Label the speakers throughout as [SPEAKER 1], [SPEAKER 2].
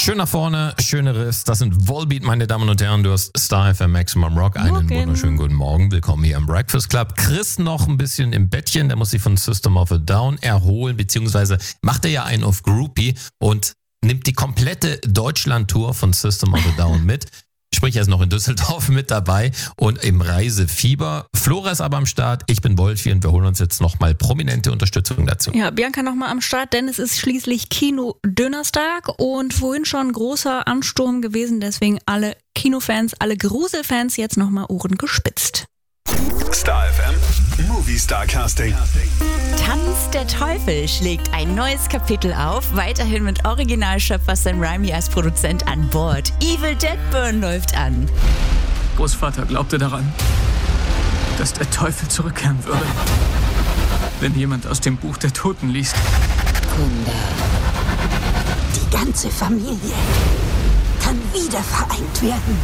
[SPEAKER 1] Schön nach vorne, schöner Riss. Das sind Volbeat, meine Damen und Herren. Du hast Star FM Maximum Rock. Einen wunderschönen guten Morgen. Willkommen hier im Breakfast Club. Chris noch ein bisschen im Bettchen. Der muss sich von System of a Down erholen, beziehungsweise macht er ja einen auf Groupie und nimmt die komplette Deutschland-Tour von System of a Down mit. Sprich, er ist noch in Düsseldorf mit dabei und im Reisefieber. Flora ist aber am Start, ich bin Wolfi und wir holen uns jetzt nochmal prominente Unterstützung dazu.
[SPEAKER 2] Ja, Bianca nochmal am Start, denn es ist schließlich Kino-Dönerstag und vorhin schon großer Ansturm gewesen, deswegen alle Kinofans, alle Gruselfans jetzt nochmal Ohren gespitzt.
[SPEAKER 3] Star FM Movie Star Casting.
[SPEAKER 4] Tanz der Teufel schlägt ein neues Kapitel auf, weiterhin mit Originalschöpfer Sam Raimi als Produzent an Bord. Evil Dead Burn läuft an.
[SPEAKER 5] Großvater glaubte daran, dass der Teufel zurückkehren würde, wenn jemand aus dem Buch der Toten liest.
[SPEAKER 6] Kunde, die ganze Familie kann wieder vereint werden.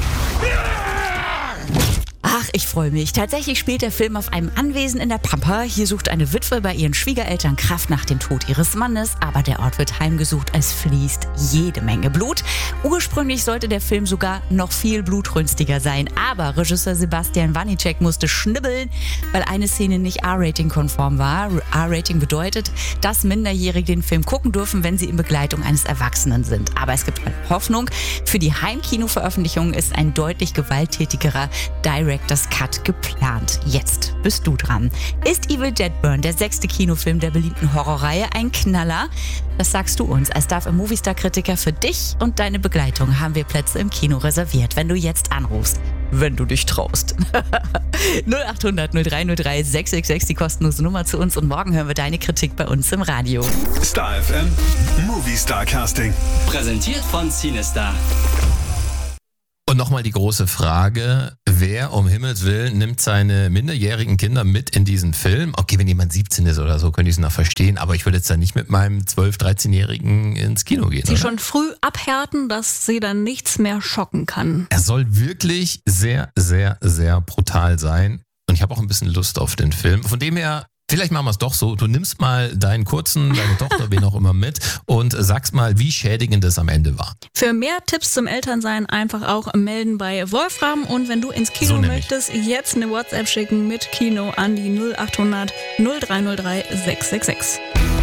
[SPEAKER 4] Ach, ich freue mich. Tatsächlich spielt der Film auf einem Anwesen in der Pampa. Hier sucht eine Witwe bei ihren Schwiegereltern Kraft nach dem Tod ihres Mannes, aber der Ort wird heimgesucht, es fließt jede Menge Blut. Ursprünglich sollte der Film sogar noch viel blutrünstiger sein, aber Regisseur Sebastian Wanicek musste schnibbeln, weil eine Szene nicht R-Rating-konform war. R-Rating bedeutet, dass Minderjährige den Film gucken dürfen, wenn sie in Begleitung eines Erwachsenen sind. Aber es gibt Hoffnung. Für die Heimkino-Veröffentlichung ist ein deutlich gewalttätigerer Director's Cut geplant. Jetzt bist du dran. Ist Evil Dead Burn, der 6. Kinofilm der beliebten Horrorreihe, ein Knaller? Das sagst du uns. Als Star FM Movistar-Kritiker für dich und deine Begleitung haben wir Plätze im Kino reserviert, wenn du jetzt anrufst. Wenn du dich traust. 0800 0303 666, die kostenlose Nummer zu uns und morgen hören wir deine Kritik bei uns im Radio.
[SPEAKER 3] Star FM Movie Star Casting.
[SPEAKER 7] Präsentiert von Cinestar.
[SPEAKER 1] Und nochmal die große Frage, wer um Himmels Willen nimmt seine minderjährigen Kinder mit in diesen Film? Okay, wenn jemand 17 ist oder so, könnte ich es noch verstehen, aber ich würde jetzt dann nicht mit meinem 12-, 13-Jährigen ins Kino gehen.
[SPEAKER 2] Sie
[SPEAKER 1] oder?
[SPEAKER 2] schon früh abhärten, dass sie dann nichts mehr schocken kann.
[SPEAKER 1] Er soll wirklich sehr, sehr, sehr brutal sein und ich habe auch ein bisschen Lust auf den Film. Von dem her, vielleicht machen wir es doch so, du nimmst mal deinen Kurzen, deine Tochter, wen auch immer mit und sagst mal, wie schädigend es am Ende war.
[SPEAKER 2] Für mehr Tipps zum Elternsein einfach auch melden bei Wolfram und wenn du ins Kino
[SPEAKER 1] So nämlich.
[SPEAKER 2] möchtest, jetzt eine WhatsApp schicken mit Kino an die 0800 0303 666.